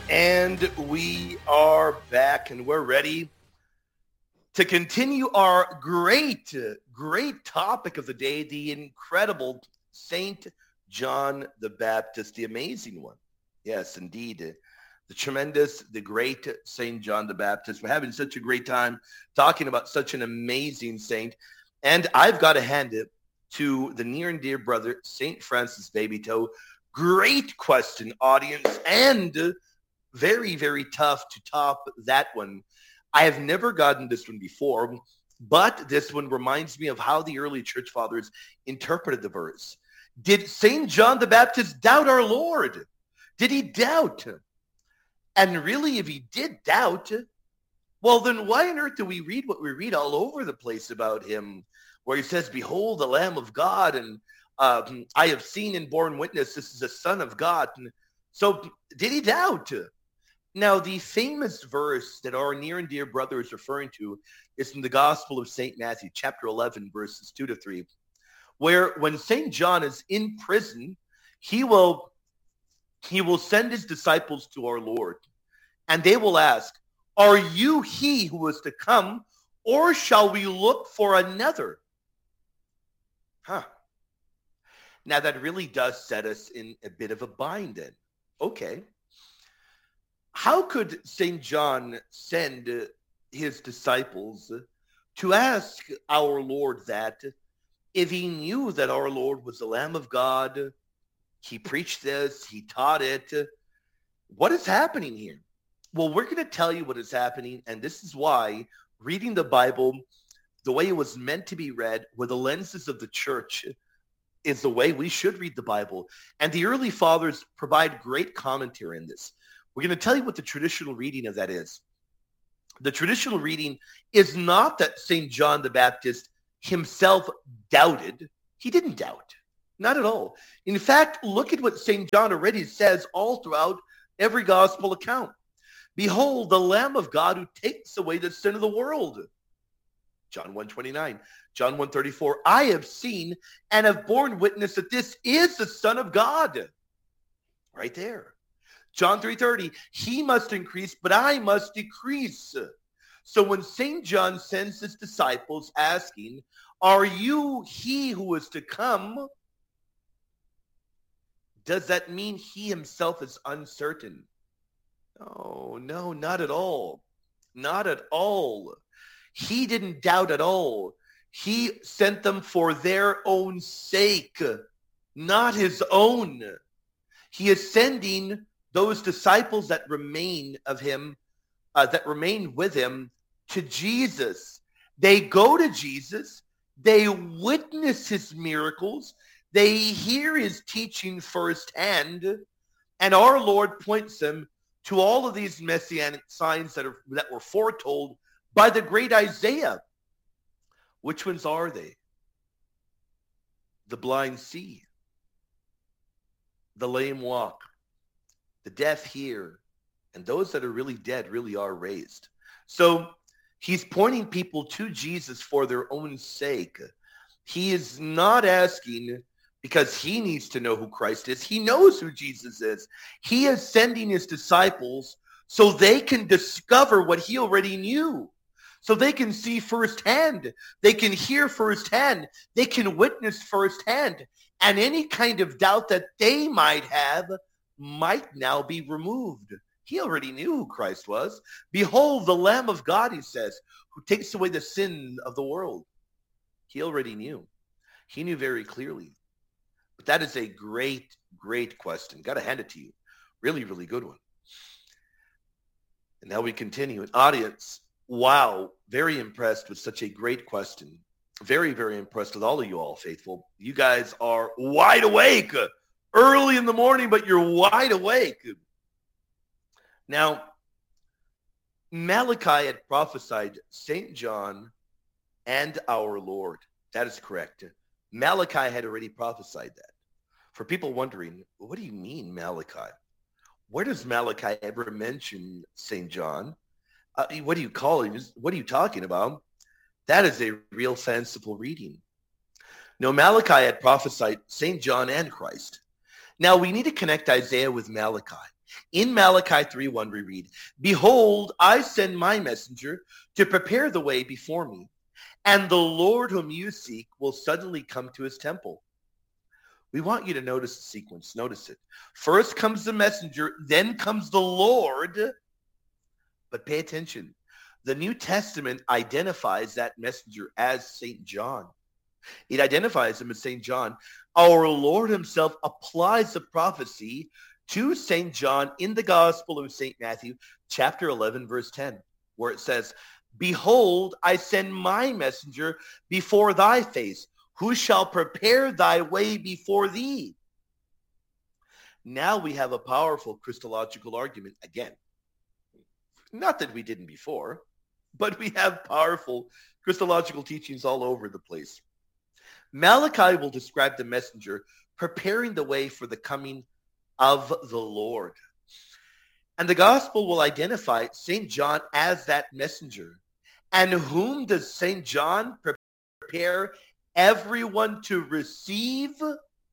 And we are back, and we're ready to continue our great topic of the day, the incredible Saint John the Baptist, the amazing one. Yes, indeed. The tremendous, the great Saint John the Baptist. We're having such a great time talking about such an amazing saint. And I've got to hand it to the near and dear brother, Saint Francis Baby Toe. Great question, audience, and very, very tough to top that one. I have never gotten this one before, but this one reminds me of how the early church fathers interpreted the verse. Did St. John the Baptist doubt our Lord? Did he doubt? And really, if he did doubt, well, then why on earth do we read what we read all over the place about him, where he says, behold, the Lamb of God, and I have seen and borne witness, this is the Son of God. And so did he doubt? Now, the famous verse that our near and dear brother is referring to is in the Gospel of St. Matthew, chapter 11, verses 2-3, where when St. John is in prison, he will send his disciples to our Lord, and they will ask, are you he who is to come, or shall we look for another? Now, that really does set us in a bit of a bind then. Okay. How could St. John send his disciples to ask our Lord that if he knew that our Lord was the Lamb of God? He preached this, he taught it. What is happening here? Well, we're going to tell you what is happening, and this is why reading the Bible the way it was meant to be read, with the lenses of the church, is the way we should read the Bible. And the early fathers provide great commentary in this. We're going to tell you what the traditional reading of that is. The traditional reading is not that St. John the Baptist himself doubted. He didn't doubt. Not at all. In fact, look at what St. John already says all throughout every gospel account. Behold, the Lamb of God who takes away the sin of the world. John 1:29. John 1:34. I have seen and have borne witness that this is the Son of God. Right there. John 3:30, he must increase, but I must decrease. So when St. John sends his disciples asking, are you he who is to come? Does that mean he himself is uncertain? Oh, no, not at all. Not at all. He didn't doubt at all. He sent them for their own sake, not his own. He is sending those disciples that remain of him, that remain with him, to Jesus. They go to Jesus. They witness his miracles. They hear his teaching firsthand. And our Lord points them to all of these messianic signs that were foretold by the great Isaiah. Which ones are they? The blind see. The lame walk. The deaf hear, and those that are really dead really are raised. So he's pointing people to Jesus for their own sake. He is not asking because he needs to know who Christ is. He knows who Jesus is. He is sending his disciples so they can discover what he already knew. So they can see firsthand. They can hear firsthand. They can witness firsthand. And any kind of doubt that they might have might now be removed. He already knew who Christ was. Behold, the Lamb of God, he says, who takes away the sin of the world. He already knew. He knew very clearly. But that is a great, great question. Got to hand it to you. Really, really good one. And now we continue. An audience, wow, very impressed with such a great question. Very, very impressed with all of you all, faithful. You guys are wide awake. Early in the morning, but you're wide awake. Now, Malachi had prophesied St. John and our Lord. That is correct. Malachi had already prophesied that. For people wondering, what do you mean, Malachi? Where does Malachi ever mention St. John? What do you call him? What are you talking about? That is a real fanciful reading. No, Malachi had prophesied St. John and Christ. Now, we need to connect Isaiah with Malachi. In Malachi 3:1 we read, "Behold, I send my messenger to prepare the way before me, and the Lord whom you seek will suddenly come to his temple." We want you to notice the sequence. Notice it. First comes the messenger, then comes the Lord. But pay attention. The New Testament identifies that messenger as St. John. It identifies him as St. John. Our Lord himself applies the prophecy to St. John in the Gospel of St. Matthew, chapter 11, verse 10, where it says, "Behold, I send my messenger before thy face, who shall prepare thy way before thee." Now we have a powerful Christological argument again. Not that we didn't before, but we have powerful Christological teachings all over the place. Malachi will describe the messenger preparing the way for the coming of the Lord. And the gospel will identify St. John as that messenger. And whom does St. John prepare everyone to receive?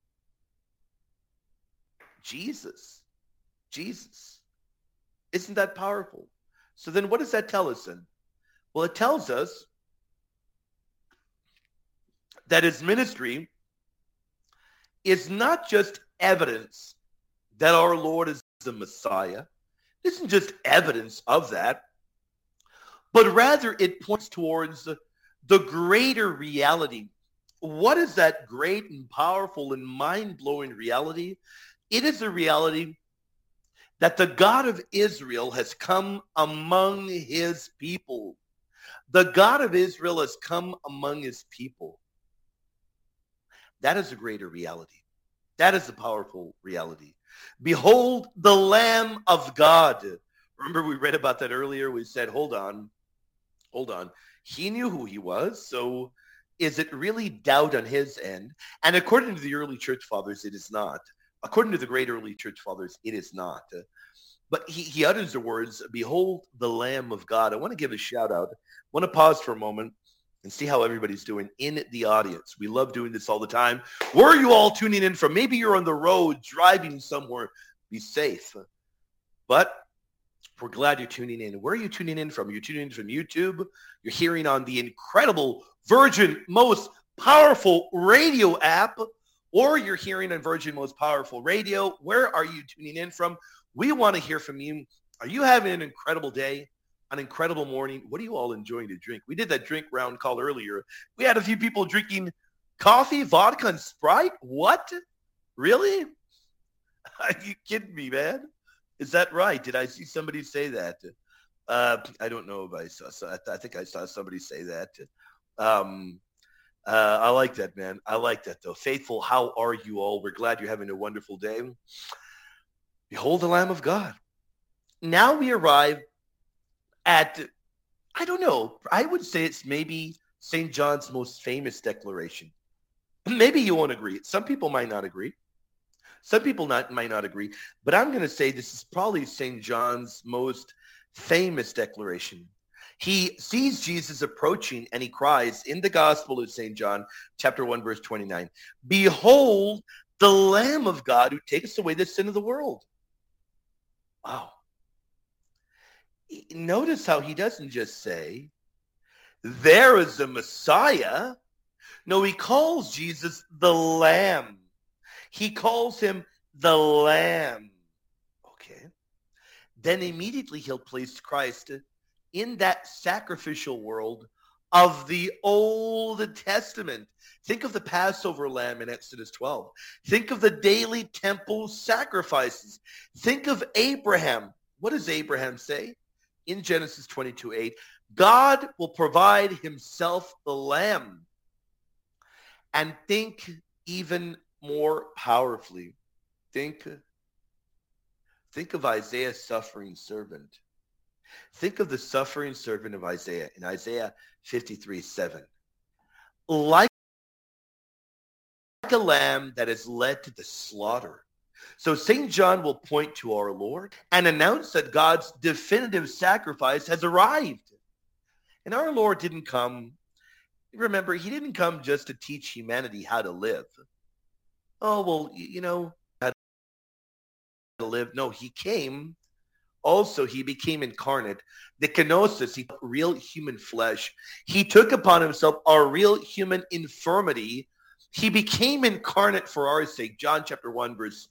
Jesus. Jesus. Isn't that powerful? So then what does that tell us then? Well, it tells us that his ministry is not just evidence that our Lord is the Messiah. It isn't just evidence of that, but rather it points towards the greater reality. What is that great and powerful and mind-blowing reality? It is a reality that the God of Israel has come among his people. The God of Israel has come among his people. That is a greater reality. That is a powerful reality. Behold the Lamb of God. Remember we read about that earlier? We said, hold on. He knew who he was, so is it really doubt on his end? And according to the early church fathers, it is not. According to the great early church fathers, it is not. But he utters the words, "Behold the Lamb of God." I want to give a shout out. I want to pause for a moment and see how everybody's doing in the audience. We love doing this all the time. Where are you all tuning in from? Maybe you're on the road driving somewhere. Be safe. But we're glad you're tuning in. Where are you tuning in from? You're tuning in from YouTube. You're hearing on the incredible Virgin Most Powerful Radio app, or you're hearing on Virgin Most Powerful Radio. Where are you tuning in from? We want to hear from you. Are you having an incredible day, an incredible morning? What are you all enjoying to drink? We did that drink round call earlier. We had a few people drinking coffee, vodka, and Sprite. What? Really? Are you kidding me, man? Is that right? Did I see somebody say that? I don't know if I saw. I think I saw somebody say that. I like that, man. I like that, though. Faithful, how are you all? We're glad you're having a wonderful day. Behold the Lamb of God. Now we arrive at, I don't know, I would say it's maybe St. John's most famous declaration. Maybe you won't agree. Some people might not agree. Some people might not agree. But I'm going to say this is probably St. John's most famous declaration. He sees Jesus approaching and he cries in the Gospel of St. John, chapter 1, verse 29, "Behold the Lamb of God who takes away the sin of the world." Wow. Notice how he doesn't just say, "There is the Messiah." No, he calls Jesus the Lamb. He calls him the Lamb. Okay. Then immediately he'll place Christ in that sacrificial world of the Old Testament. Think of the Passover lamb in Exodus 12. Think of the daily temple sacrifices. Think of Abraham. What does Abraham say? In Genesis 22:8, God will provide himself the lamb. And think even more powerfully. Think of Isaiah's suffering servant. Think of the suffering servant of Isaiah in Isaiah 53:7. Like a lamb that is led to the slaughter. So St. John will point to our Lord and announce that God's definitive sacrifice has arrived. And our Lord didn't come, remember, he didn't come just to teach humanity how to live. Oh, well, live. No, he came. Also, he became incarnate. The kenosis, he took real human flesh. He took upon himself our real human infirmity. He became incarnate for our sake. John chapter 1, verse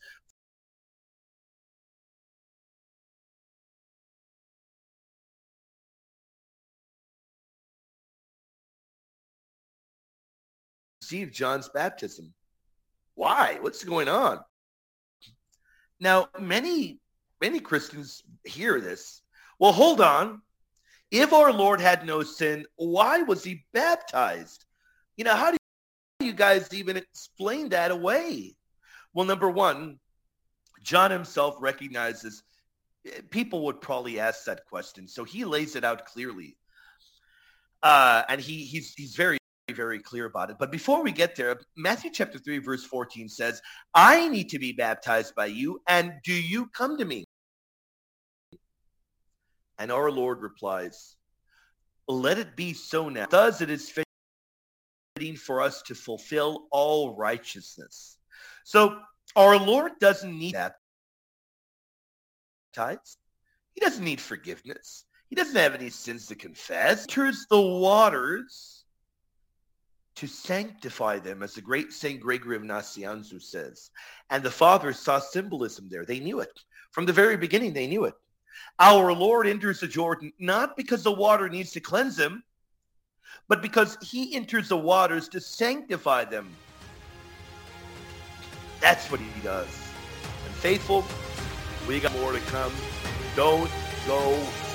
received John's baptism. Why? What's going on? Now, many Christians hear this. Well, hold on. If our Lord had no sin, why was he baptized? How do you guys even explain that away? Well, number one, John himself recognizes people would probably ask that question. So he lays it out clearly. And he's very, very clear about it. But before we get there, Matthew chapter 3, verse 14 says, I need to be baptized by you, and do you come to me? And our Lord replies, let it be so now. Thus it is fitting for us to fulfill all righteousness. So our Lord doesn't need baptized. He doesn't need forgiveness. He doesn't have any sins to confess. He enters the waters to sanctify them, as the great Saint Gregory of Nazianzus says. And the fathers saw symbolism there. They knew it. From the very beginning, they knew it. Our Lord enters the Jordan not because the water needs to cleanse him, but because he enters the waters to sanctify them. That's what he does. And faithful, we got more to come. Don't go